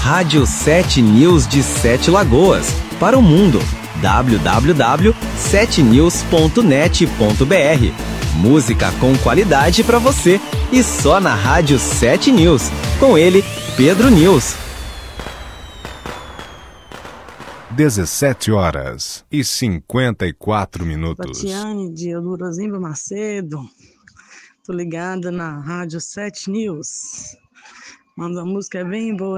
Rádio 7 News de Sete Lagoas, para o mundo. www.7news.net.br. Música com qualidade para você e só na Rádio 7 News. Com ele, Pedro News. 17h54. Tatiane de Eudorozimba Macedo. Tô ligada na Rádio 7 News. Manda uma música bem boa.